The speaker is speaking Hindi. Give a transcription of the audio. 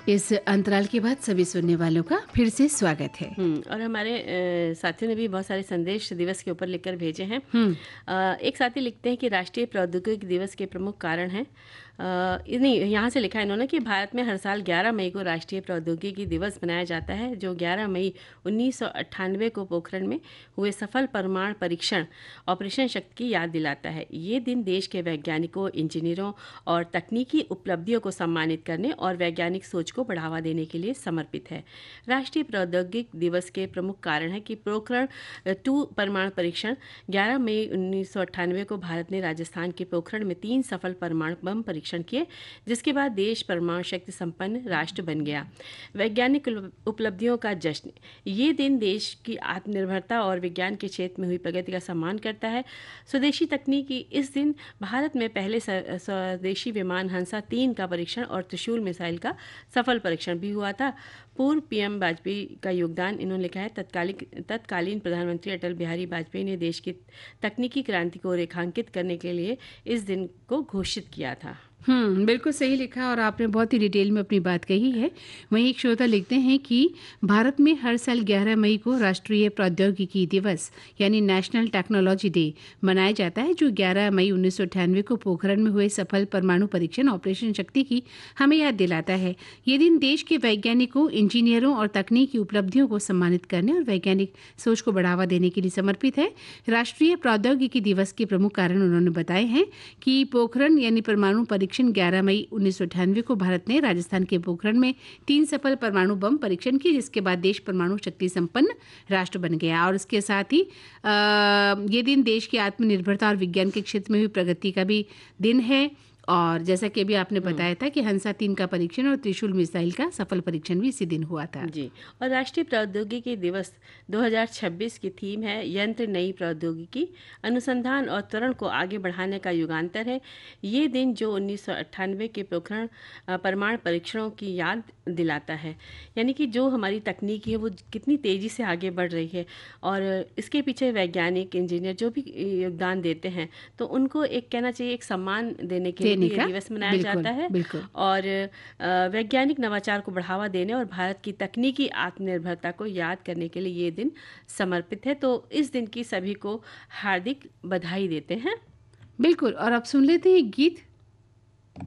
इस अंतराल के बाद सभी सुनने वालों का फिर से स्वागत है। और हमारे साथियों ने भी बहुत सारे संदेश दिवस के ऊपर लिखकर भेजे हैं। एक साथी लिखते हैं कि राष्ट्रीय प्रौद्योगिकी दिवस के प्रमुख कारण हैं, नहीं, यहाँ से लिखा है इन्होंने कि भारत में हर साल 11 मई को राष्ट्रीय प्रौद्योगिकी दिवस मनाया जाता है, जो 11 मई 1998 को पोखरण में हुए सफल परमाणु परीक्षण ऑपरेशन शक्ति की याद दिलाता है। ये दिन देश के वैज्ञानिकों, इंजीनियरों और तकनीकी उपलब्धियों को सम्मानित करने और वैज्ञानिक सोच को बढ़ावा देने के लिए समर्पित है। राष्ट्रीय प्रौद्योगिकी दिवस के प्रमुख कारण है कि पोखरण 2 परमाणु परीक्षण 11 मई 1998 को भारत ने राजस्थान के पोखरण में 3 सफल परमाणु बम परीक्षण किए, जिसके बाद देश परमाणु शक्ति संपन्न राष्ट्र बन गया। वैज्ञानिक उपलब्धियों का जश्न, ये दिन देश की आत्मनिर्भरता और विज्ञान के क्षेत्र में हुई प्रगति का सम्मान करता है। स्वदेशी तकनीकी, इस दिन भारत में पहले स्वदेशी विमान हंसा 3 का परीक्षण और त्रिशूल मिसाइल का सफल परीक्षण भी हुआ था। पूर्व पीएम वाजपेयी का योगदान, इन्होंने लिखा है, तत्कालीन प्रधानमंत्री अटल बिहारी वाजपेयी ने देश की तकनीकी क्रांति को रेखांकित करने के लिए इस दिन को घोषित किया था। बिल्कुल सही लिखा और आपने बहुत ही डिटेल में अपनी बात कही है। वहीं एक श्रोता लिखते हैं कि भारत में हर साल 11 मई को राष्ट्रीय प्रौद्योगिकी दिवस यानी नेशनल टेक्नोलॉजी डे मनाया जाता है, जो 11 मई 1998 को पोखरण में हुए सफल परमाणु परीक्षण ऑपरेशन शक्ति की हमें याद दिलाता है। ये दिन देश के वैज्ञानिकों, इंजीनियरों और तकनीकी उपलब्धियों को सम्मानित करने और वैज्ञानिक सोच को बढ़ावा देने के लिए समर्पित है। राष्ट्रीय प्रौद्योगिकी दिवस के प्रमुख कारण उन्होंने बताए हैं कि पोखरण यानी परमाणु 11 मई 1998 को भारत ने राजस्थान के पोखरण में 3 सफल परमाणु बम परीक्षण किए, जिसके बाद देश परमाणु शक्ति संपन्न राष्ट्र बन गया। और इसके साथ ही ये दिन देश की आत्मनिर्भरता और विज्ञान के क्षेत्र में हुई प्रगति का भी दिन है। और जैसा कि अभी आपने बताया था कि हंसा 3 का परीक्षण और त्रिशूल मिसाइल का सफल परीक्षण भी इसी दिन हुआ था। जी, और राष्ट्रीय प्रौद्योगिकी दिवस 2026 की थीम है यंत्र नई प्रौद्योगिकी, अनुसंधान और त्वरण को आगे बढ़ाने का युगांतर है। ये दिन जो 1998 के पोखरण परमाणु परीक्षणों की याद दिलाता है, यानी कि जो हमारी तकनीकी है वो कितनी तेज़ी से आगे बढ़ रही है और इसके पीछे वैज्ञानिक, इंजीनियर जो भी योगदान देते हैं, तो उनको एक कहना चाहिए, एक सम्मान देने के लिए ये दिवस मनाया जाता है। और वैज्ञानिक नवाचार को बढ़ावा देने और भारत की तकनीकी आत्मनिर्भरता को याद करने के लिए ये दिन समर्पित है। तो इस दिन की सभी को हार्दिक बधाई देते हैं। बिल्कुल, और अब सुन लेते हैं गीत।